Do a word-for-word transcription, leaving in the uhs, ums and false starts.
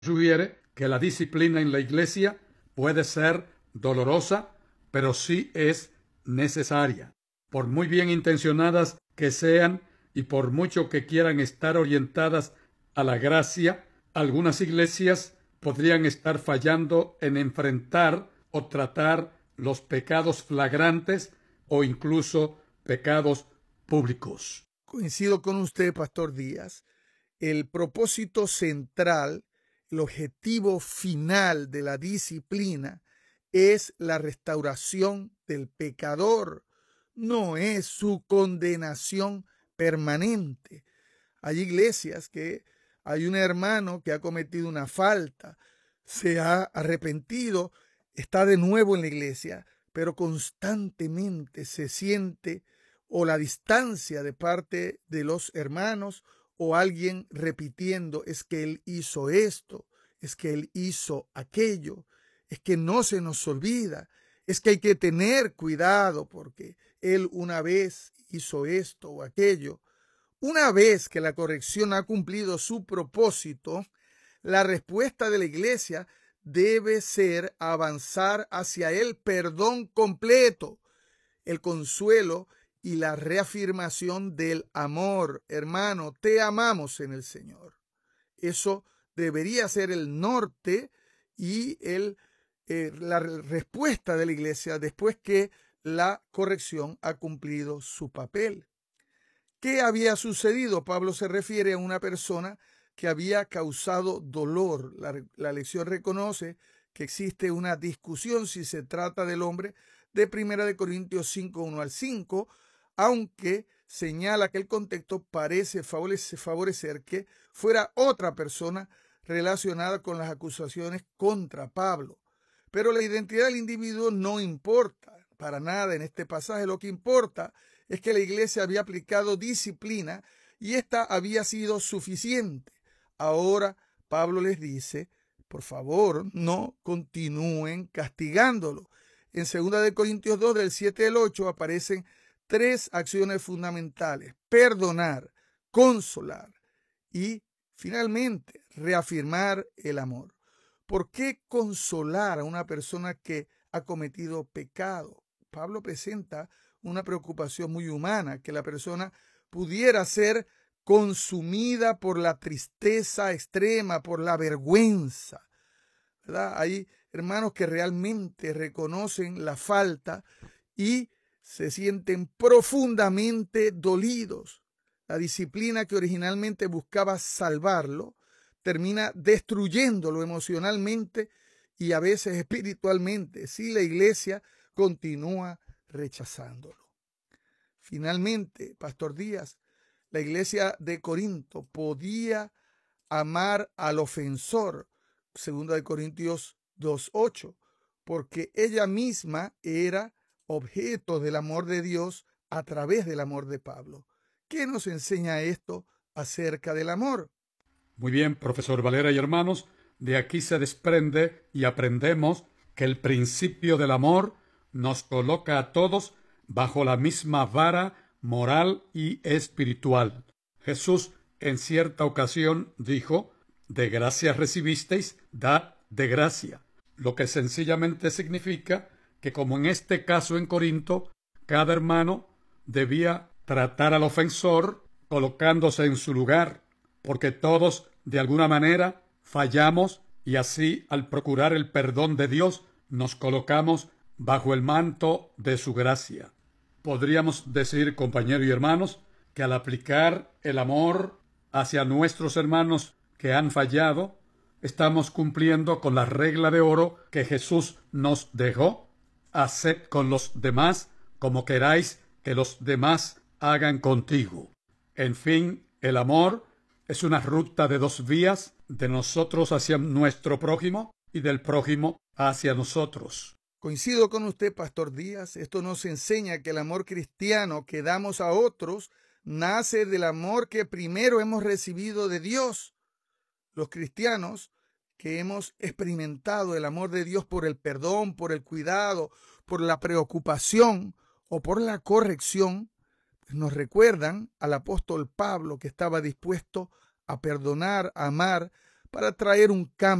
sugiere que la disciplina en la iglesia puede ser dolorosa, pero sí es necesaria. Por muy bien intencionadas que sean y por mucho que quieran estar orientadas a la gracia, algunas iglesias podrían estar fallando en enfrentar o tratar los pecados flagrantes o incluso pecados públicos. Coincido con usted, Pastor Díaz. El propósito central, el objetivo final de la disciplina es la restauración del pecador, no es su condenación permanente. Hay iglesias que hay un hermano que ha cometido una falta, se ha arrepentido, está de nuevo en la iglesia, pero constantemente se siente o la distancia de parte de los hermanos o alguien repitiendo, es que él hizo esto, es que él hizo aquello, es que no se nos olvida, es que hay que tener cuidado porque él una vez hizo esto o aquello. Una vez que la corrección ha cumplido su propósito, la respuesta de la iglesia debe ser avanzar hacia el perdón completo, el consuelo y la reafirmación del amor. Hermano, te amamos en el Señor. Eso debería ser el norte y el, eh, la respuesta de la iglesia después que la corrección ha cumplido su papel. ¿Qué había sucedido? Pablo se refiere a una persona que había causado dolor. La, la lección reconoce que existe una discusión si se trata del hombre de Primera de Corintios cinco, uno al cinco, aunque señala que el contexto parece favorecer que fuera otra persona relacionada con las acusaciones contra Pablo. Pero la identidad del individuo no importa para nada en este pasaje. Lo que importa es que la iglesia había aplicado disciplina y esta había sido suficiente. Ahora Pablo les dice, por favor, no continúen castigándolo. En segunda de Corintios dos, del siete al ocho, aparecen tres acciones fundamentales: perdonar, consolar y, finalmente, reafirmar el amor. ¿Por qué consolar a una persona que ha cometido pecado? Pablo presenta una preocupación muy humana, que la persona pudiera ser consumida por la tristeza extrema, por la vergüenza, ¿verdad? Hay hermanos que realmente reconocen la falta y se sienten profundamente dolidos. La disciplina que originalmente buscaba salvarlo termina destruyéndolo emocionalmente y a veces espiritualmente si la iglesia continúa rechazándolo. Finalmente, Pastor Díaz, la iglesia de Corinto podía amar al ofensor, segunda de Corintios dos, ocho, porque ella misma era objeto del amor de Dios a través del amor de Pablo. ¿Qué nos enseña esto acerca del amor? Muy bien, profesor Valera y hermanos, de aquí se desprende y aprendemos que el principio del amor nos coloca a todos bajo la misma vara moral y espiritual. Jesús en cierta ocasión dijo, de gracia recibisteis, dad de gracia, lo que sencillamente significa que, como en este caso en Corinto, cada hermano debía tratar al ofensor colocándose en su lugar, porque todos de alguna manera fallamos y así, al procurar el perdón de Dios, nos colocamos bajo el manto de su gracia. Podríamos decir, compañeros y hermanos, que al aplicar el amor hacia nuestros hermanos que han fallado, estamos cumpliendo con la regla de oro que Jesús nos dejó. Haced con los demás como queráis que los demás hagan contigo. En fin, el amor es una ruta de dos vías, de nosotros hacia nuestro prójimo y del prójimo hacia nosotros. Coincido con usted, Pastor Díaz. Esto nos enseña que el amor cristiano que damos a otros nace del amor que primero hemos recibido de Dios. Los cristianos que hemos experimentado el amor de Dios por el perdón, por el cuidado, por la preocupación o por la corrección, pues nos recuerdan al apóstol Pablo, que estaba dispuesto a perdonar, a amar, para traer un cambio